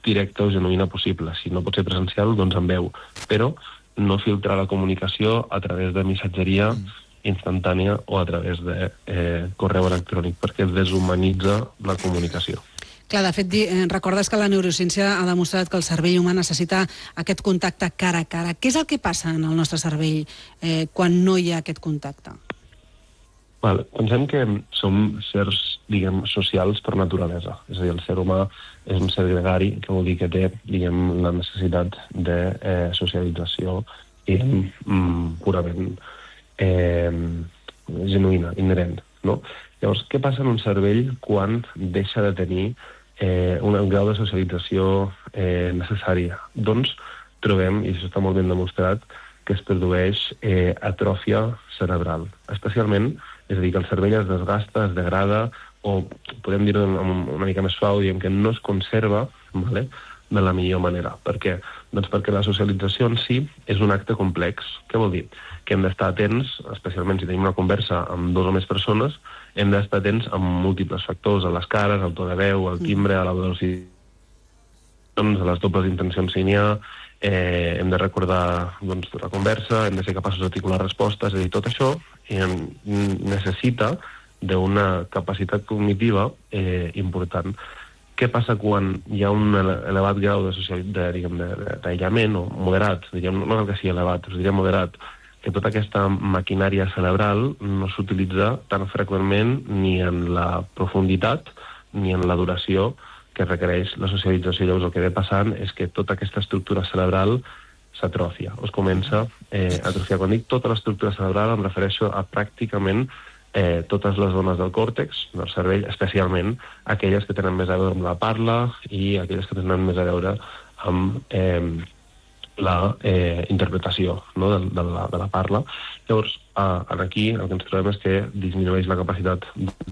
directa o genuïna possible. Si no pot ser presencial, doncs en veu. Però no filtrar la comunicació a través de missatgeria instantània o a través de correu electrònic, perquè deshumanitza la comunicació. Clar, de fet, recordes que la neurociència ha demostrat que el cervell humà necessita aquest contacte cara a cara. Què és el que passa en el nostre cervell quan no hi ha aquest contacte? Pensem que som sers, diguem, socials per naturalesa. És a dir, el ser humà és un ser gregari, que vol dir que té, diguem, la necessitat de socialització i purament genuïna, inherent, no? Llavors, què passa en un cervell quan deixa de tenir un grau de socialització necessària? Doncs trobem, i això està molt ben demostrat, que es produeix atròfia cerebral. Especialment, és a dir, que el cervell es desgasta, es degrada, o podem dir-ho una mica més suau, diguem que no es conserva, vale, de la millor manera. Per què? Doncs perquè la socialització en si és un acte complex. Què vol dir? Que hem d'estar atents, especialment si tenim una conversa amb 2 o més persones, hem d'estar atents a múltiples factors, a les cares, al to de veu, al timbre, a la velocitat, a les dobles intencions si n'hi ha, hem de recordar la conversa, hem de ser capaços d'articular respostes, és a dir, tot això necessita d'una capacitat cognitiva important. Què passa quan hi ha un elevat grau d'aïllament, o moderat, no que sigui elevat, diria moderat, que tota aquesta maquinària cerebral no s'utilitza tan freqüentment ni en la profunditat ni en la duració que requereix la socialització. Llavors, el que ve passant és que tota aquesta estructura cerebral s'atròfia, o es comença a atrofiar. Quan dic tota l'estructura cerebral em refereixo a pràcticament totes les zones del còrtex, del cervell, especialment aquelles que tenen més a veure amb la parla i aquelles que tenen més a veure amb la interpretació, no, de la parla. Llavors, aquí el que ens trobem és que disminueix la capacitat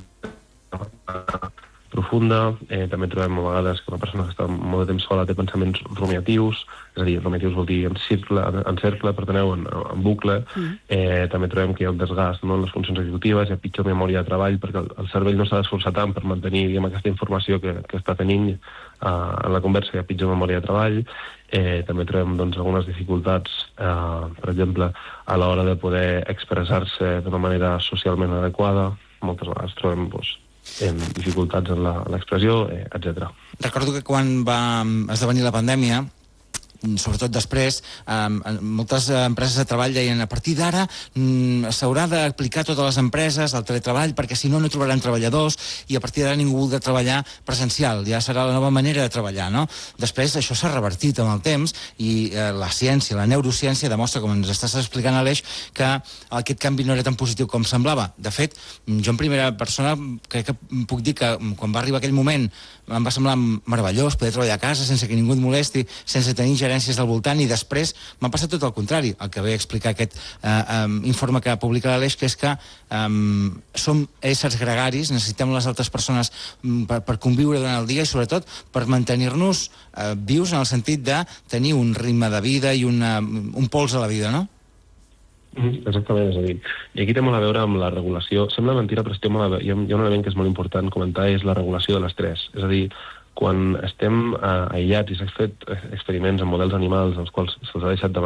profunda, també trobem a vegades que una persona que està molt de temps sola té pensaments rumiatius, és a dir, rumiatius vol dir en cercle, en bucle, també trobem que hi ha un desgast en les funcions executives, hi ha pitjor memòria de treball, perquè el cervell no s'ha d'esforçar tant per mantenir aquesta informació que està tenint en la conversa, hi ha pitjor memòria de treball, també trobem algunes dificultats, per exemple, a l'hora de poder expressar-se d'una manera socialment adequada, moltes vegades trobem dificultats en l'expressió, etc. Recordo que quan va esdevenir la pandèmia, sobretot després, moltes empreses de treball deien a partir d'ara s'haurà d'aplicar a totes les empreses el teletreball perquè si no no trobaran treballadors i a partir d'ara ningú voldrà treballar presencial, ja serà la nova manera de treballar, no? Després això s'ha revertit amb el temps i la ciència, la neurociència demostra, com ens estàs explicant, Aleix, que aquest canvi no era tan positiu com semblava. De fet, jo en primera persona crec que puc dir que quan va arribar aquell moment em va semblar meravellós poder treballar a casa sense que ningú et molesti, sense tenir ingerències del voltant, i després m'ha passat tot el contrari, el que ve a explicar aquest informe que publica l'Aleix, que és que som éssers gregaris, necessitem les altres persones per conviure durant el dia i sobretot per mantenir-nos vius en el sentit de tenir un ritme de vida i un pols a la vida, no? Exactament, és a dir, i aquí té molt a veure amb la regulació. Sembla mentira, però hi ha un element que és molt important comentar, és la regulació de l'estrès. És a dir, quan estem aïllats i s'han fet experiments amb models animals als quals se'ls ha deixat de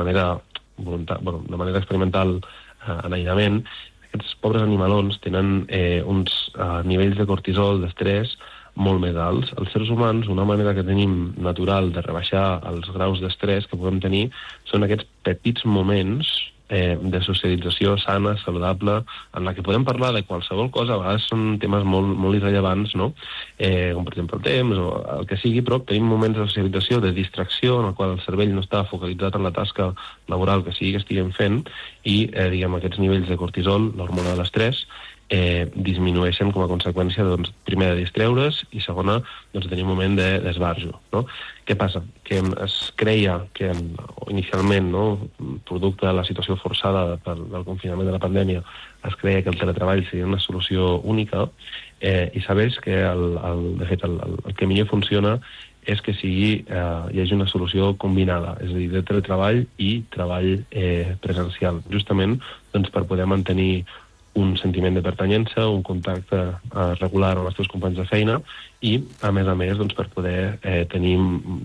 manera experimental en aïllament, aquests pobres animalons tenen uns nivells de cortisol, d'estrès, molt més alts. Els sérs humans, una manera que tenim natural de rebaixar els graus d'estrès que podem tenir són aquests petits moments de socialització sana, saludable, en la que podem parlar de qualsevol cosa. A vegades són temes molt irrellevants, no? Com per exemple el temps o el que sigui, però tenim moments de socialització, de distracció, en el qual el cervell no està focalitzat en la tasca laboral que sigui que estiguem fent i, aquests nivells de cortisol, l'hormona de l'estrès, disminueixen com a conseqüència, primer, de distreure's i segona, de tenir un moment d'esbarjo, no? Què passa? Que es creia que inicialment, producte de la situació forçada del confinament de la pandèmia, es creia que el teletreball seria una solució única i sabés que de fet el que millor funciona és que hi hagi una solució combinada, és a dir, de teletreball i treball presencial, justament per poder mantenir un sentiment de pertanyença, un contacte regular amb els teus companys de feina i, a més, per poder tenir